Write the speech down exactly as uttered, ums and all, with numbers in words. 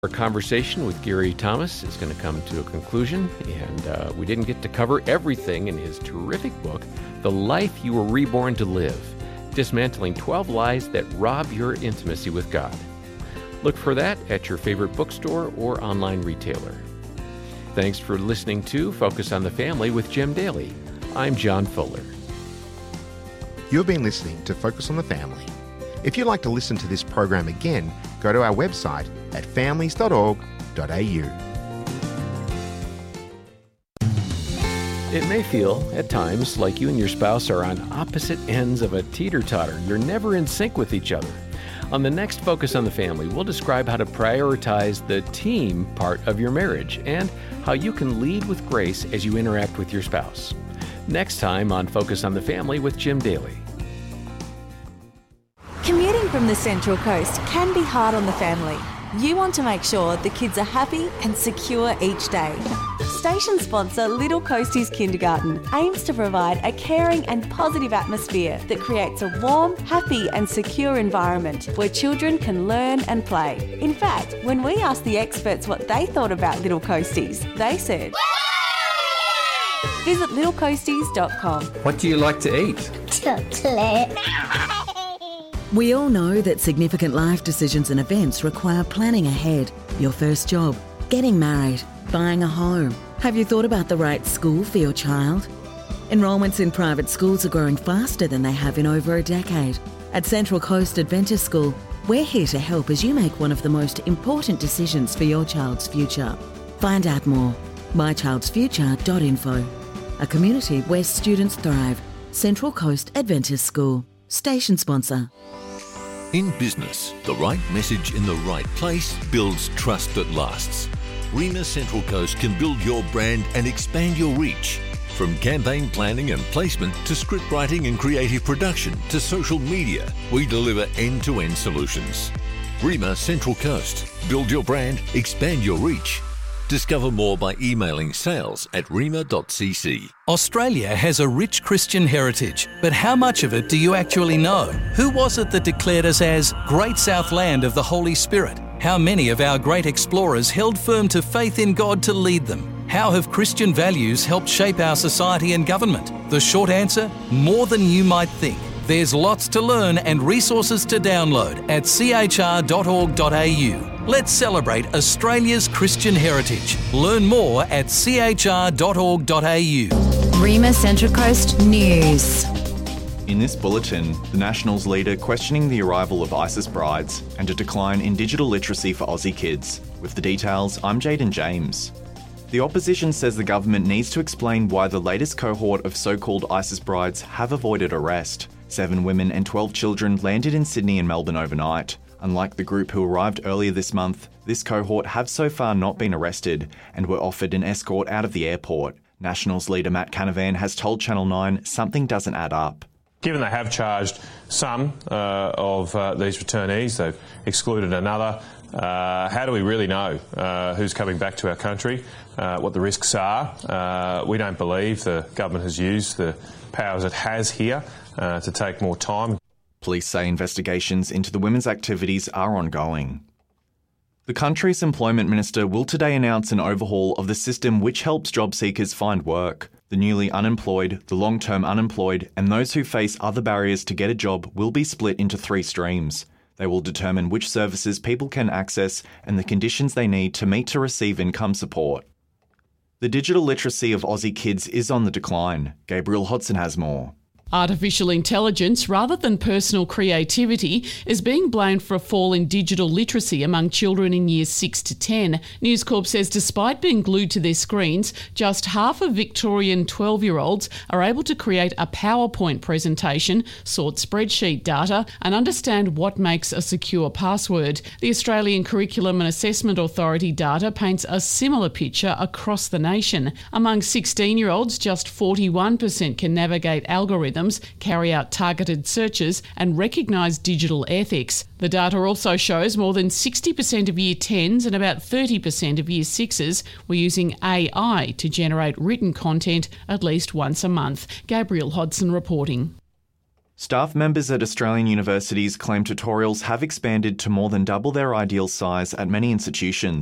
Our conversation with Gary Thomas is going to come to a conclusion, and uh, we didn't get to cover everything in his terrific book, The Life You Were Reborn to Live, Dismantling twelve Lies That Rob Your Intimacy with God. Look for that at your favorite bookstore or online retailer. Thanks for listening to Focus on the Family with Jim Daly. I'm John Fuller. You've been listening to Focus on the Family. If you'd like to listen to this program again, go to our website at families dot org dot a u. It may feel, at times, like you and your spouse are on opposite ends of a teeter-totter. You're never in sync with each other. On the next Focus on the Family, we'll describe how to prioritize the team part of your marriage and how you can lead with grace as you interact with your spouse. Next time on Focus on the Family with Jim Daly. Commuting from the Central Coast can be hard on the family. You want to make sure the kids are happy and secure each day. Station sponsor Little Coasties Kindergarten aims to provide a caring and positive atmosphere that creates a warm, happy and secure environment where children can learn and play. In fact, when we asked the experts what they thought about Little Coasties, they said, visit little coasties dot com. What do you like to eat? Chocolate. We all know that significant life decisions and events require planning ahead. Your first job, getting married, buying a home. Have you thought about the right school for your child? Enrolments in private schools are growing faster than they have in over a decade. At Central Coast Adventist School, we're here to help as you make one of the most important decisions for your child's future. Find out more. my childs future dot info. A community where students thrive. Central Coast Adventist School. Station sponsor. In business, the right message in the right place builds trust that lasts. REMA Central Coast can build your brand and expand your reach. From campaign planning and placement to script writing and creative production to social media, we deliver end-to-end solutions. REMA Central Coast. Build your brand, expand your reach. Discover more by emailing sales at rema dot c c. Australia has a rich Christian heritage, but how much of it do you actually know? Who was it that declared us as Great South Land of the Holy Spirit? How many of our great explorers held firm to faith in God to lead them? How have Christian values helped shape our society and government? The short answer, more than you might think. There's lots to learn and resources to download at c h r dot org dot a u. Let's celebrate Australia's Christian heritage. Learn more at c h r dot org dot a u. REMA Central Coast News. In this bulletin, the Nationals leader questioning the arrival of ISIS brides and a decline in digital literacy for Aussie kids. With the details, I'm Jaden James. The opposition says the government needs to explain why the latest cohort of so-called ISIS brides have avoided arrest. Seven women and twelve children landed in Sydney and Melbourne overnight. Unlike the group who arrived earlier this month, this cohort have so far not been arrested and were offered an escort out of the airport. Nationals leader Matt Canavan has told Channel nine something doesn't add up. Given they have charged some uh, of uh, these returnees, they've excluded another, uh, how do we really know uh, who's coming back to our country, uh, what the risks are? Uh, we don't believe the government has used the powers it has here uh, to take more time. Police say investigations into the women's activities are ongoing. The country's employment minister will today announce an overhaul of the system which helps job seekers find work. The newly unemployed, the long-term unemployed, and those who face other barriers to get a job will be split into three streams. They will determine which services people can access and the conditions they need to meet to receive income support. The digital literacy of Aussie kids is on the decline. Gabriel Hodson has more. Artificial intelligence, rather than personal creativity, is being blamed for a fall in digital literacy among children in years six to ten. News Corp says despite being glued to their screens, just half of Victorian twelve-year-olds are able to create a PowerPoint presentation, sort spreadsheet data, and understand what makes a secure password. The Australian Curriculum and Assessment Authority data paints a similar picture across the nation. Among sixteen-year-olds, just forty-one percent can navigate algorithms, carry out targeted searches and recognise digital ethics. The data also shows more than sixty percent of Year tens and about thirty percent of Year sixes were using A I to generate written content at least once a month. Gabriel Hodson reporting. Staff members at Australian universities claim tutorials have expanded to more than double their ideal size at many institutions.